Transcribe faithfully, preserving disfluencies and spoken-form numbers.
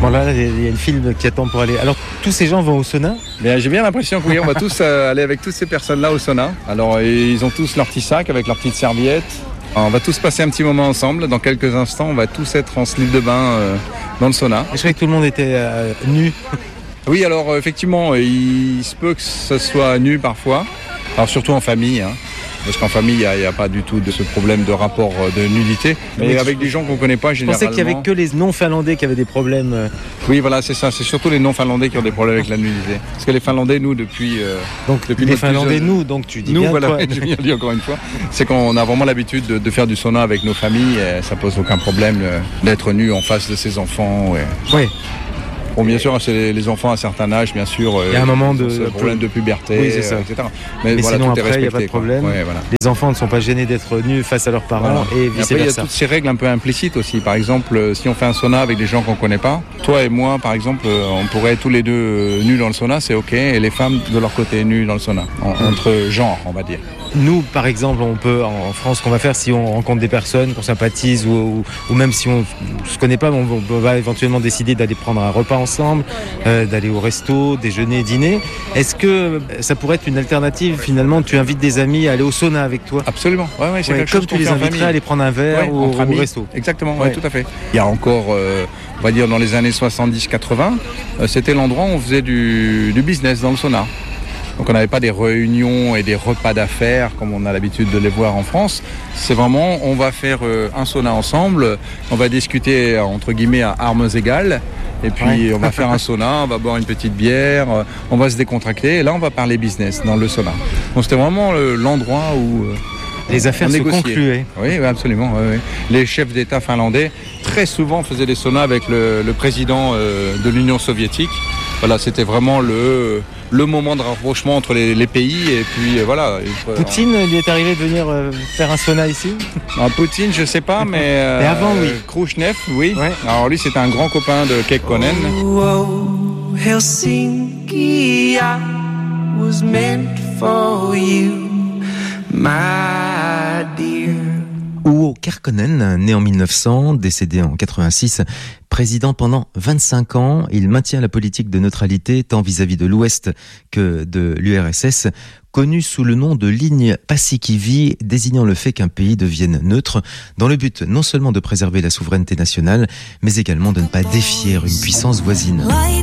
là, il y a le film qui attend pour aller. Alors, tous ces gens vont au sauna ? Mais j'ai bien l'impression que oui, on va tous euh, aller avec toutes ces personnes-là au sauna. Alors, ils ont tous leur petit sac avec leur petite serviette. On va tous passer un petit moment ensemble. Dans quelques instants, on va tous être en slip de bain euh, dans le sauna. Je croyais que tout le monde était euh, nu. Oui, alors effectivement, il se peut que ce soit nu parfois. Alors surtout en famille, hein. Parce qu'en famille, il n'y a, a pas du tout de ce problème de rapport de nudité. Mais, mais avec des gens qu'on ne connaît pas, généralement... Je pensais qu'il n'y avait que les non-finlandais qui avaient des problèmes. Oui, voilà, c'est ça. C'est surtout les non-finlandais qui ont des problèmes avec la nudité. Parce que les Finlandais, nous, depuis... Euh, donc, depuis les Finlandais, nous, donc tu dis nous, bien voilà, toi. Je viens de dire encore une fois. C'est qu'on a vraiment l'habitude de, de faire du sauna avec nos familles. Et ça pose aucun problème d'être nu en face de ses enfants. Et... Oui. Bon, bien sûr, c'est les, les enfants à un certain âge, bien sûr. Il y a un moment de problème de puberté, oui, c'est ça. et cetera. Mais, Mais voilà, sinon, tout après, il n'y a pas de problème. Ouais, voilà. Les enfants ne sont pas gênés d'être nus face à leurs parents voilà. et vice-versa. Après, il y a toutes ces règles un peu implicites aussi. Par exemple, si on fait un sauna avec des gens qu'on ne connaît pas, toi et moi, par exemple, on pourrait être tous les deux nus dans le sauna, c'est OK. Et les femmes, de leur côté, nues dans le sauna. En, mmh. Entre genres, on va dire. Nous, par exemple, on peut, en France, ce qu'on va faire si on rencontre des personnes qu'on sympathise ou, ou, ou même si on ne se connaît pas, on, on va éventuellement décider d'aller prendre un repas ensemble, euh, d'aller au resto, déjeuner, dîner. Est-ce que ça pourrait être une alternative finalement ? Tu invites des amis à aller au sauna avec toi ? Absolument. Ouais, ouais, c'est ouais, quelque comme chose tu les inviterais à aller prendre un verre ouais, au, au resto. Exactement, ouais. Ouais, tout à fait. Il y a encore, euh, on va dire dans les années soixante-dix quatre-vingts, euh, c'était l'endroit où on faisait du, du business dans le sauna. Donc on n'avait pas des réunions et des repas d'affaires comme on a l'habitude de les voir en France. C'est vraiment, on va faire euh, un sauna ensemble, on va discuter entre guillemets à armes égales. Et puis ouais. On va faire un sauna, on va boire une petite bière, on va se décontracter. Et là on va parler business dans le sauna. Donc c'était vraiment le, l'endroit où... Euh, les affaires se concluaient. Oui, oui, absolument. Oui, oui. Les chefs d'État finlandais très souvent faisaient des saunas avec le, le président euh, de l'Union soviétique. Voilà, c'était vraiment le, le moment de rapprochement entre les, les pays. Et puis voilà. Poutine, il est arrivé de venir euh, faire un sauna ici ? Non, Poutine, je sais pas, mais. Euh, mais avant, oui. Khrouchtchev, oui. Ouais. Alors lui, c'était un grand copain de Kekkonen. Oh, oh, Helsinki, I was meant for you. My dear. Urho Kekkonen, né en mille neuf cents, décédé en quatre-vingt-six, président pendant vingt-cinq ans, il maintient la politique de neutralité tant vis-à-vis de l'Ouest que de l'U R S S, connu sous le nom de ligne Paasikivi, désignant le fait qu'un pays devienne neutre, dans le but non seulement de préserver la souveraineté nationale, mais également de ne pas défier une puissance voisine.